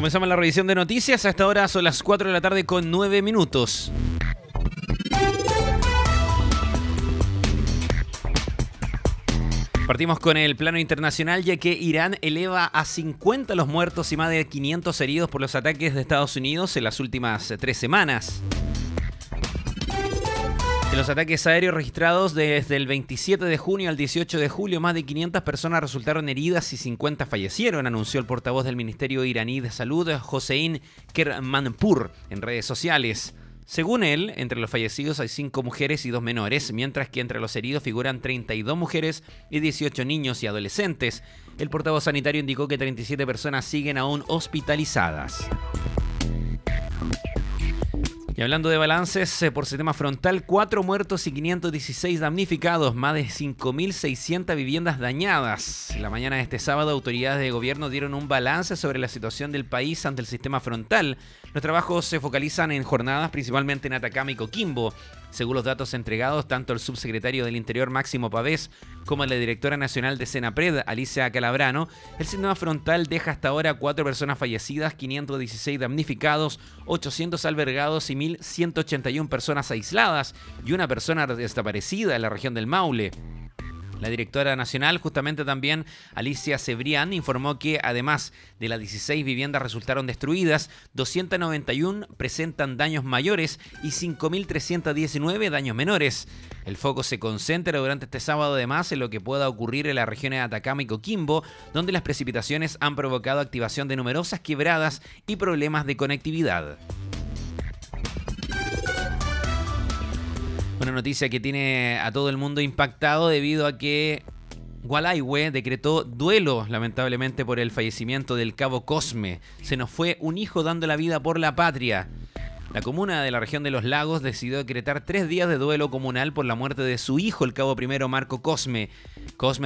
Comenzamos la revisión de noticias. A esta hora son las 4 de la tarde con 9 minutos. Partimos con el plano internacional, ya que Irán eleva a 50 los muertos y más de 500 heridos por los ataques de Estados Unidos en las últimas 3 semanas. En los ataques aéreos registrados desde el 27 de junio al 18 de julio, más de 500 personas resultaron heridas y 50 fallecieron, anunció el portavoz del Ministerio iraní de Salud, Hossein Kermanpour, en redes sociales. Según él, entre los fallecidos hay 5 mujeres y 2 menores, mientras que entre los heridos figuran 32 mujeres y 18 niños y adolescentes. El portavoz sanitario indicó que 37 personas siguen aún hospitalizadas. Y hablando de balances, por sistema frontal, 4 muertos y 516 damnificados, más de 5.600 viviendas dañadas. La mañana de este sábado, autoridades de gobierno dieron un balance sobre la situación del país ante el sistema frontal. Los trabajos se focalizan en jornadas principalmente en Atacama y Coquimbo. Según los datos entregados, tanto el subsecretario del Interior, Máximo Pavés, como la directora nacional de Senapred, Alicia Calabrano, el sistema frontal deja hasta ahora 4 personas fallecidas, 516 damnificados, 800 albergados y 1.181 personas aisladas y una persona desaparecida en la región del Maule. La directora nacional, justamente también Alicia Cebrián, informó que además de las 16 viviendas resultaron destruidas, 291 presentan daños mayores y 5.319 daños menores. El foco se concentra durante este sábado además en lo que pueda ocurrir en las regiones de Atacama y Coquimbo, donde las precipitaciones han provocado activación de numerosas quebradas y problemas de conectividad. Una noticia que tiene a todo el mundo impactado debido a que Gualaihue decretó duelo, lamentablemente, por el fallecimiento del cabo Cosme. Se nos fue un hijo dando la vida por la patria. La comuna de la región de Los Lagos decidió decretar 3 días de duelo comunal por la muerte de su hijo, el cabo primero Marco Cosme. Cosme